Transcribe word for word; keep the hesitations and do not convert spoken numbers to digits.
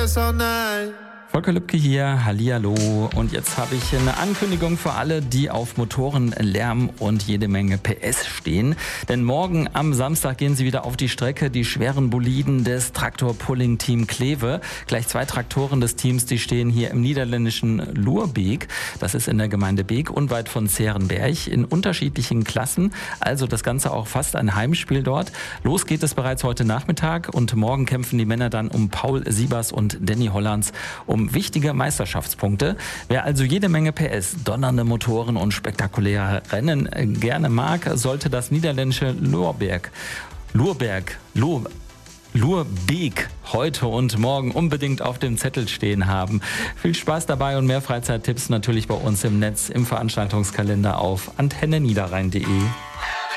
this all night. Volker Lübke hier, hallihallo. Und jetzt habe ich eine Ankündigung für alle, die auf Motoren, Lärm und jede Menge P S stehen. Denn morgen am Samstag gehen sie wieder auf die Strecke, die schweren Boliden des Traktor-Pulling-Team Kleve. Gleich zwei Traktoren des Teams, die stehen hier im niederländischen Loerbeek. Das ist in der Gemeinde Beek, unweit von Zerenberg, in unterschiedlichen Klassen. Also das Ganze auch fast ein Heimspiel dort. Los geht es bereits heute Nachmittag und morgen kämpfen die Männer dann um Paul Siebers und Danny Hollands um wichtige Meisterschaftspunkte. Wer also jede Menge P S, donnernde Motoren und spektakuläre Rennen gerne mag, sollte das niederländische Loerberg, Loerberg, Loer, Loerbeek heute und morgen unbedingt auf dem Zettel stehen haben. Viel Spaß dabei und mehr Freizeittipps natürlich bei uns im Netz, im Veranstaltungskalender auf antenne niederrhein punkt de.